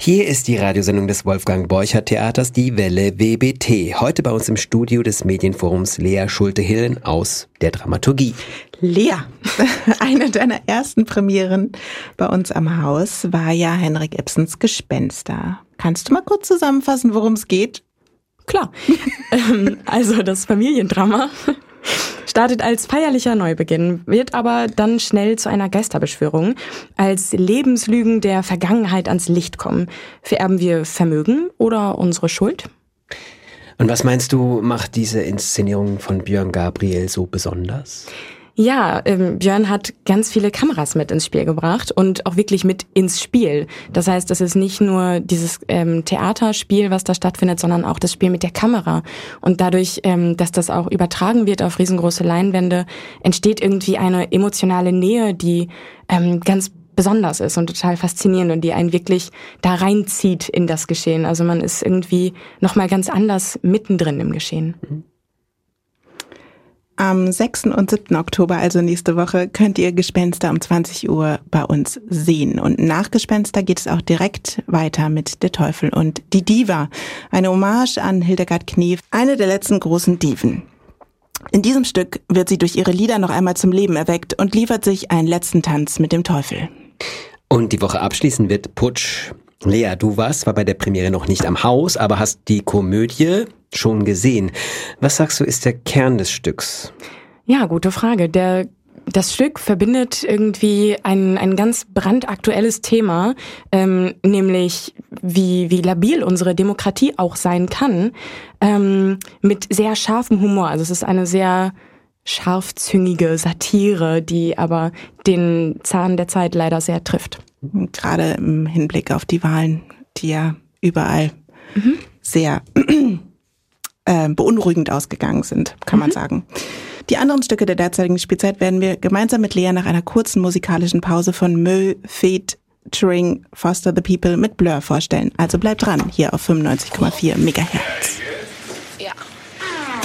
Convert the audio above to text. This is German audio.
Hier ist die Radiosendung des Wolfgang Borchert Theaters, die Welle WBT. Heute bei uns im Studio des Medienforums Lea Schulte-Hillen aus der Dramaturgie. Lea, eine deiner ersten Premieren bei uns am Haus war ja Henrik Ibsens Gespenster. Kannst du mal kurz zusammenfassen, worum es geht? Klar. Also das Familiendrama startet als feierlicher Neubeginn, wird aber dann schnell zu einer Geisterbeschwörung, als Lebenslügen der Vergangenheit ans Licht kommen. Vererben wir Vermögen oder unsere Schuld? Und was meinst du, macht diese Inszenierung von Björn Gabriel so besonders? Ja, Björn hat ganz viele Kameras mit ins Spiel gebracht und auch wirklich mit ins Spiel. Das heißt, es ist nicht nur dieses Theaterspiel, was da stattfindet, sondern auch das Spiel mit der Kamera. Und dadurch, dass das auch übertragen wird auf riesengroße Leinwände, entsteht irgendwie eine emotionale Nähe, die ganz besonders ist und total faszinierend und die einen wirklich da reinzieht in das Geschehen. Also man ist irgendwie nochmal ganz anders mittendrin im Geschehen. Am 6. und 7. Oktober, also nächste Woche, könnt ihr Gespenster um 20 Uhr bei uns sehen. Und nach Gespenster geht es auch direkt weiter mit Der Teufel und die Diva. Eine Hommage an Hildegard Knef, eine der letzten großen Diven. In diesem Stück wird sie durch ihre Lieder noch einmal zum Leben erweckt und liefert sich einen letzten Tanz mit dem Teufel. Und die Woche abschließend wird Putsch. Lea, du warst zwar bei der Premiere noch nicht am Haus, aber hast die Komödie schon gesehen. Was sagst du, ist der Kern des Stücks? Ja, gute Frage. Das Stück verbindet irgendwie ein ganz brandaktuelles Thema, nämlich wie labil unsere Demokratie auch sein kann, mit sehr scharfem Humor. Also es ist eine sehr scharfzüngige Satire, die aber den Zahn der Zeit leider sehr trifft. Gerade im Hinblick auf die Wahlen, die ja überall sehr beunruhigend ausgegangen sind, kann man sagen. Die anderen Stücke der derzeitigen Spielzeit werden wir gemeinsam mit Lea nach einer kurzen musikalischen Pause von Mö featuring Foster the People mit Blur vorstellen. Also bleibt dran, hier auf 95,4 Megahertz.